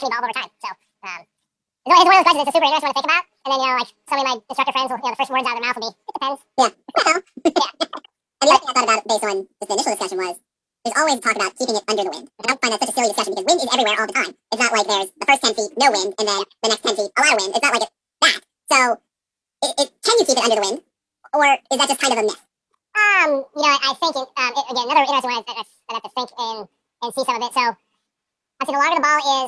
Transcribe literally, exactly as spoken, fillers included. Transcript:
me evolve over time. So um, it's one of those questions that's super interesting to think about. And then, you know, like some of my instructor friends will, you know, the first words out of their mouth will be, it depends. Yeah. Well, yeah. And the other thing I thought about based on just the initial discussion was there's always talk about keeping it under the wind. And I don't find that such a silly discussion because wind is everywhere all the time. It's not like there's the first ten feet, no wind, and then the next ten feet, a lot of wind. It's not like it's that. So it, it, can you keep it under the wind? Or is that just kind of a myth? Um, you know, I, I think, it, um, it, again, another interesting one, I, I, I have to think and, and see some of it. So, I think the longer the ball is,